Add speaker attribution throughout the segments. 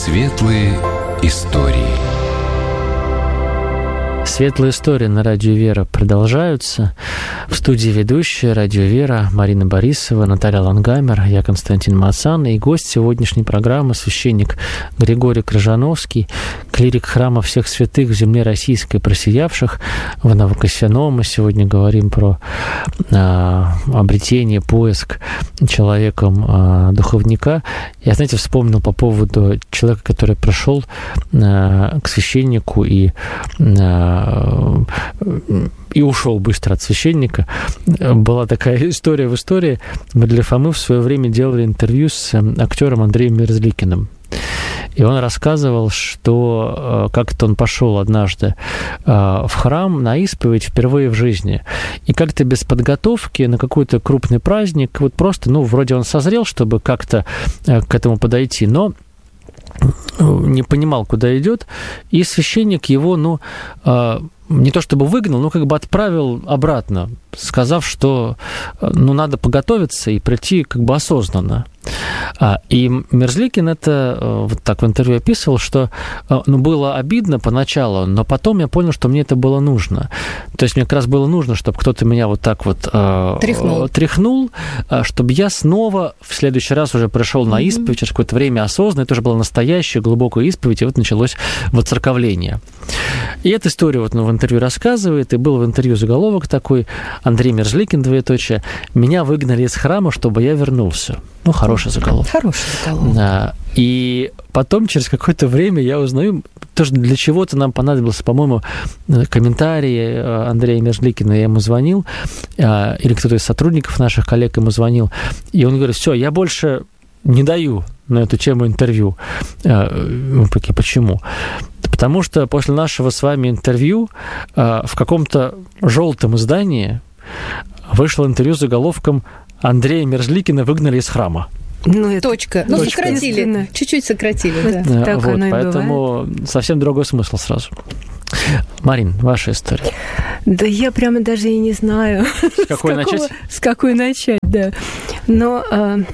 Speaker 1: Светлые истории.
Speaker 2: Светлые истории на Радио Вера продолжаются. В студии ведущая Радио Вера Марина Борисова, Наталья Лангамер, я Константин Мацан. И гость сегодняшней программы — священник Григорий Крыжановский, клирик храма всех святых в земле российской просиявших в Новокосяном. Мы сегодня говорим про обретение, поиск человеком духовника. Я, знаете, вспомнил по поводу человека, который пришел к священнику и ушел быстро от священника. Была такая история в истории. Мы для Фомы в свое время делали интервью с актером Андреем Мерзликиным. И он рассказывал, что как-то он пошел однажды в храм на исповедь впервые в жизни. И как-то без подготовки на какой-то крупный праздник, вот просто, вроде он созрел, чтобы как-то к этому подойти, но не понимал, куда идет, и священник его, не то чтобы выгнал, но как бы отправил обратно, сказав, что надо подготовиться и прийти как бы осознанно. И Мерзликин это вот так в интервью описывал, что было обидно поначалу, но потом я понял, что мне это было нужно. То есть мне как раз было нужно, чтобы кто-то меня вот так вот тряхнул, чтобы я снова в следующий раз уже пришел на исповедь через какое-то время осознанно. Это уже была настоящая глубокая исповедь, и вот началось воцерковление. И эту историю вот в интервью рассказывает, и был в интервью заголовок такой: Андрей Мерзликин, двоеточие, меня выгнали из храма, чтобы я вернулся. Хороший заголовок.
Speaker 3: Хороший заголовок.
Speaker 2: Да. И потом, через какое-то время, я узнаю, тоже для чего-то нам понадобился, по-моему, комментарий Андрея Мерзликина. Я ему звонил, или кто-то из сотрудников наших коллег ему звонил, и он говорит: все, я больше не даю на эту тему интервью. Мы такие: почему? Потому что после нашего с вами интервью в каком-то желтом издании вышло интервью с заголовком «Андрея Мерзликина выгнали из храма».
Speaker 3: Точка. Сократили. Чуть-чуть сократили.
Speaker 2: Да. Поэтому совсем другой смысл сразу. Марин, ваша история.
Speaker 4: Да я прямо даже и не знаю. С какой начать, да. Но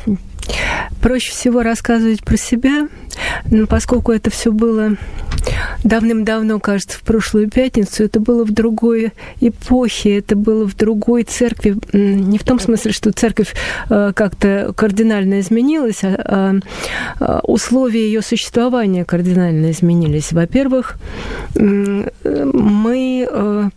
Speaker 4: проще всего рассказывать про себя, поскольку это все было давным-давно, кажется, в прошлую пятницу, это было в другой эпохе, это было в другой церкви. Не в том смысле, что церковь как-то кардинально изменилась, а условия ее существования кардинально изменились. Во-первых, мы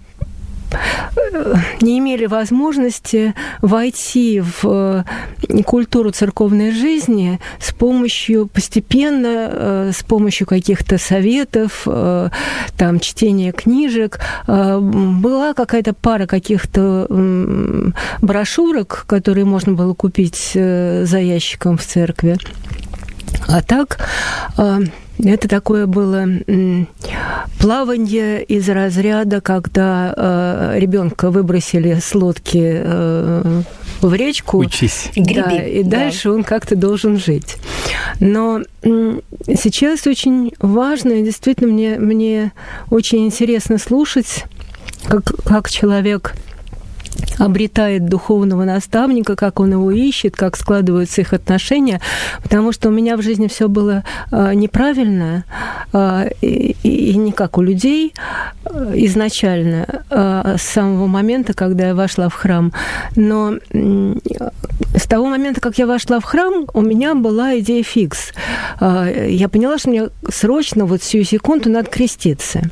Speaker 4: не имели возможности войти в культуру церковной жизни постепенно, с помощью каких-то советов, чтения книжек. Была какая-то пара каких-то брошюрок, которые можно было купить за ящиком в церкви. А так, это такое было плавание из разряда, когда ребенка выбросили с лодки в речку.
Speaker 2: Учись.
Speaker 4: Да, и дальше он как-то должен жить. Но сейчас очень важно, и действительно мне очень интересно слушать, как человек обретает духовного наставника, как он его ищет, как складываются их отношения, потому что у меня в жизни все было неправильно, и не как у людей изначально, с самого момента, когда я вошла в храм. Но с того момента, как я вошла в храм, у меня была идея фикс. Я поняла, что мне срочно, сию секунду, надо креститься.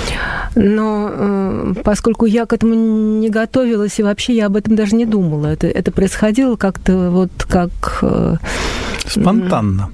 Speaker 4: Но поскольку я к этому не готовилась, и вообще я об этом даже не думала, это происходило как-то как...
Speaker 5: Спонтанно.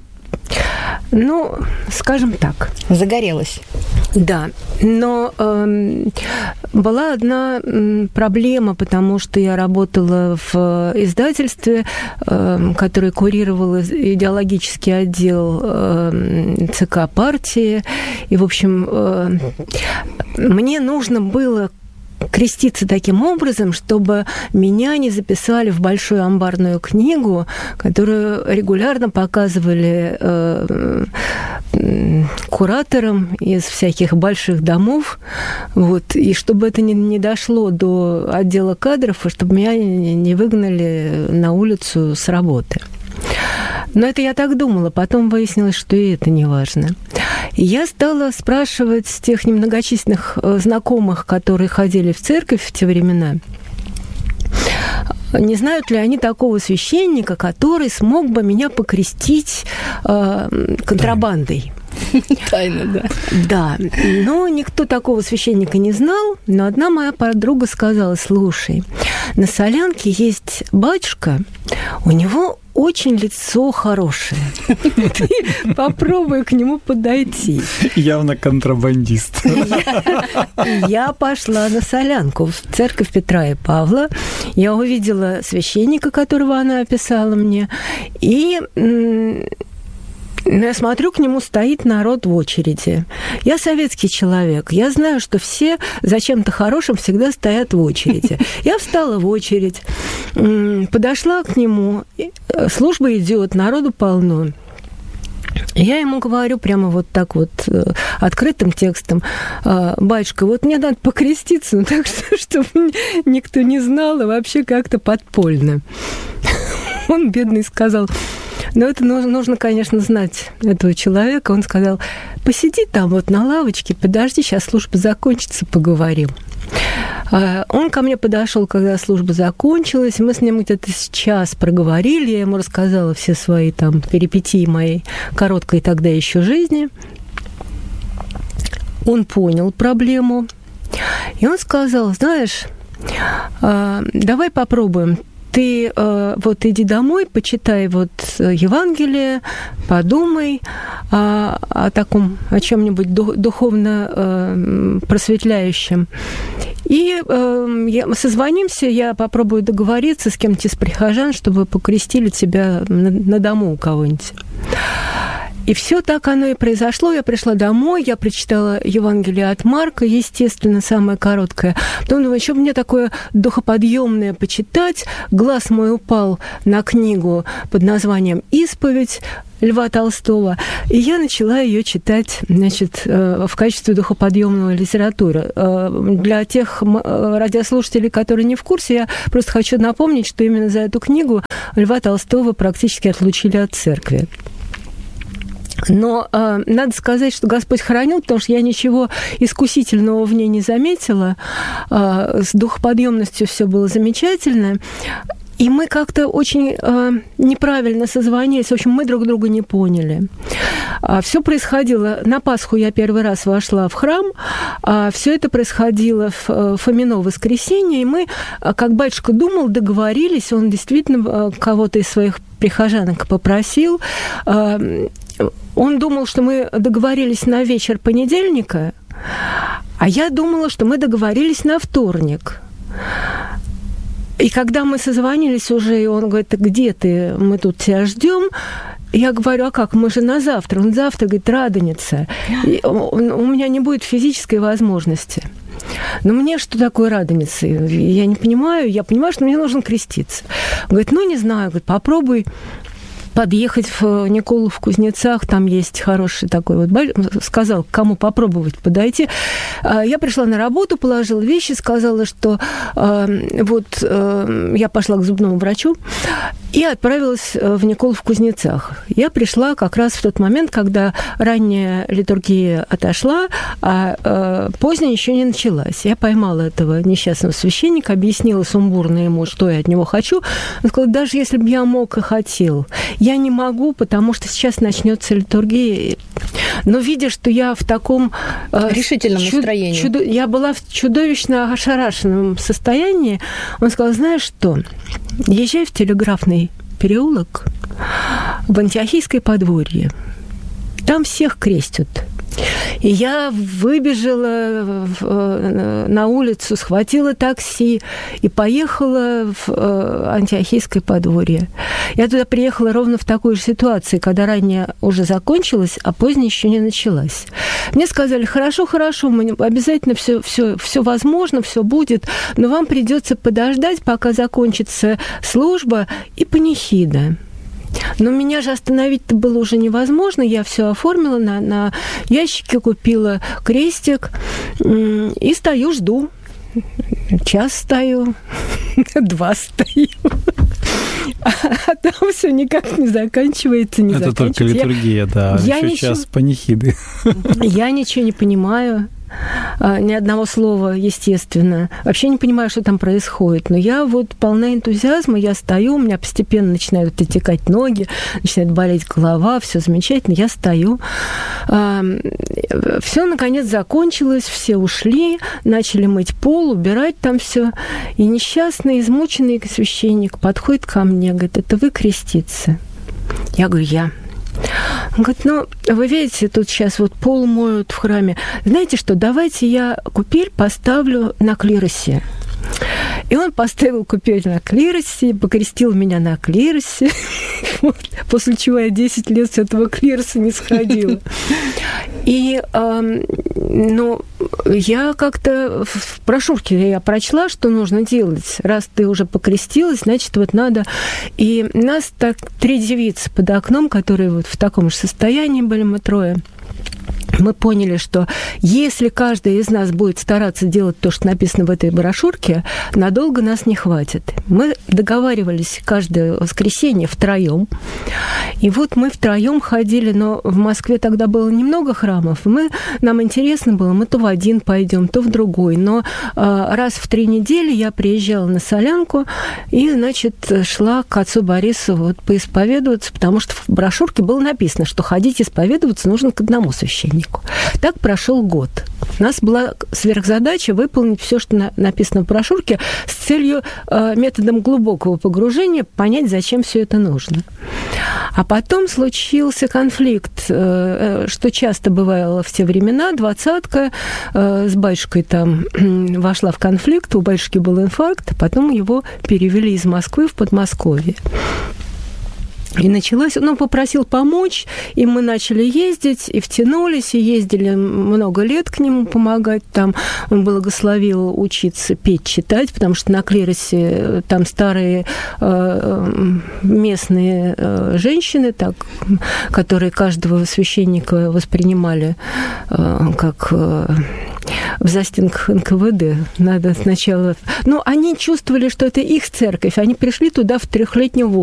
Speaker 4: Скажем так.
Speaker 3: Загорелась.
Speaker 4: Да, но была одна проблема, потому что я работала в издательстве, которое курировало идеологический отдел ЦК партии, и, в общем, мне нужно было креститься таким образом, чтобы меня не записали в большую амбарную книгу, которую регулярно показывали кураторам из всяких больших домов, и чтобы это не дошло до отдела кадров, и чтобы меня не выгнали на улицу с работы. Но это я так думала. Потом выяснилось, что и это не важно. И я стала спрашивать тех немногочисленных знакомых, которые ходили в церковь в те времена, не знают ли они такого священника, который смог бы меня покрестить контрабандой.
Speaker 3: Тайна, да.
Speaker 4: Да, но никто такого священника не знал, но одна моя подруга сказала: слушай, на Солянке есть батюшка, у него очень лицо хорошее. Ты попробуй к нему подойти.
Speaker 5: Явно контрабандист.
Speaker 4: Я пошла на Солянку, в церковь Петра и Павла. Я увидела священника, которого она описала мне, и я смотрю, к нему стоит народ в очереди. Я советский человек. Я знаю, что все за чем-то хорошим всегда стоят в очереди. Я встала в очередь, подошла к нему. Служба идет, народу полно. Я ему говорю прямо вот так вот открытым текстом: батюшка, вот мне надо покреститься, но так, чтобы никто не знал, и вообще как-то подпольно. Он, бедный, сказал: но это нужно, конечно, знать этого человека. Он сказал: посиди там вот на лавочке, подожди, сейчас служба закончится, поговорим. Он ко мне подошел, когда служба закончилась. Мы с ним где-то час проговорили. Я ему рассказала все свои там перипетии моей короткой тогда еще жизни. Он понял проблему. И он сказал: знаешь, давай попробуем. Ты вот иди домой, почитай вот Евангелие, подумай о таком, о чем-нибудь духовно просветляющем. И созвонимся, я попробую договориться с кем-то из прихожан, чтобы покрестили тебя на дому у кого-нибудь. И все так оно и произошло. Я пришла домой, я прочитала Евангелие от Марка, естественно, самое короткое. Потом думаю, что мне такое духоподъемное почитать. Глаз мой упал на книгу под названием «Исповедь» Льва Толстого. И я начала ее читать, значит, в качестве духоподъемной литературы. Для тех радиослушателей, которые не в курсе, я просто хочу напомнить, что именно за эту книгу Льва Толстого практически отлучили от церкви. Но надо сказать, что Господь хранил, потому что я ничего искусительного в ней не заметила. С духоподъемностью все было замечательно. И мы как-то очень неправильно созвонились. В общем, мы друг друга не поняли. Все происходило... На Пасху я первый раз вошла в храм. Все это происходило в Фомино воскресенье. И мы, как батюшка думал, договорились. Он действительно кого-то из своих прихожанок попросил. Он думал, что мы договорились на вечер понедельника, а я думала, что мы договорились на вторник. И когда мы созвонились уже, и он говорит: где ты? Мы тут тебя ждем. Я говорю: а как? Мы же на завтра. Он завтра, говорит, Радоница. У меня не будет физической возможности. Но мне что такое Радоница? Я не понимаю. Я понимаю, что мне нужно креститься. Он говорит: ну, не знаю. Говорит, попробуй подъехать в Николу в Кузнецах, там есть хороший такой вот, сказал, кому попробовать подойти. Я пришла на работу, положила вещи, сказала, что я пошла к зубному врачу и отправилась в Николу в Кузнецах. Я пришла как раз в тот момент, когда ранняя литургия отошла, а поздняя еще не началась. Я поймала этого несчастного священника, объяснила сумбурно ему, что я от него хочу. Он сказал: даже если бы я мог и хотел, я не могу, потому что сейчас начнется литургия. Но видя, что я в таком
Speaker 3: решительном настроении,
Speaker 4: я была в чудовищно ошарашенном состоянии, он сказал: знаешь что, езжай в Телеграфный переулок в Антиохийское подворье. Там всех крестят. И я выбежала на улицу, схватила такси и поехала в Антиохийское подворье. Я туда приехала ровно в такой же ситуации, когда ранняя уже закончилась, а поздняя еще не началась. Мне сказали: хорошо, мы обязательно все возможно, все будет, но вам придется подождать, пока закончится служба и панихида. Но меня же остановить-то было уже невозможно. Я все оформила, на ящике купила крестик и стою, жду. Час стою, 2 стою. А там все никак не заканчивается, не
Speaker 5: заканчивается. Это только литургия, да. Еще час панихиды.
Speaker 4: Я ничего не понимаю. Ни одного слова, естественно. Вообще не понимаю, что там происходит. Но я вот полна энтузиазма, я стою, у меня постепенно начинают отекать ноги, начинает болеть голова, все замечательно, я стою. Все, наконец, закончилось, все ушли, начали мыть пол, убирать там все. И несчастный, измученный священник подходит ко мне, говорит: это вы креститься? Я говорю: я. Он говорит: ну, вы видите, тут сейчас вот пол моют в храме. Знаете что, давайте я купель поставлю на клиросе. И он поставил купель на клиросе, покрестил меня на клиросе, после чего я 10 лет с этого клироса не сходила. И, ну, я как-то в брошюрке я прочла, что нужно делать. Раз ты уже покрестилась, значит, вот надо. И нас так 3 девицы под окном, которые вот в таком же состоянии были, мы 3. Мы поняли, что если каждый из нас будет стараться делать то, что написано в этой брошюрке, надолго нас не хватит. Мы договаривались каждое воскресенье втроем. И вот мы втроем ходили, но в Москве тогда было немного храмов. Нам интересно было, мы то в один пойдем, то в другой. Но раз в 3 недели я приезжала на Солянку и, значит, шла к отцу Борису вот поисповедоваться, потому что в брошюрке было написано, что ходить исповедоваться нужно к одному священнику. Так прошел год. У нас была сверхзадача выполнить все, что написано в брошюрке, с целью методом глубокого погружения понять, зачем все это нужно. А потом случился конфликт, что часто бывало в те времена. 20-ка с батюшкой там вошла в конфликт, у батюшки был инфаркт, а потом его перевели из Москвы в Подмосковье. И началось, он попросил помочь, и мы начали ездить, и втянулись, и ездили много лет к нему помогать. Там он благословил учиться петь, читать, потому что на клиросе там старые местные женщины, так, которые каждого священника воспринимали как в застенках НКВД. Надо сначала... Ну, они чувствовали, что это их церковь. Они пришли туда в 3-летнем возрасте.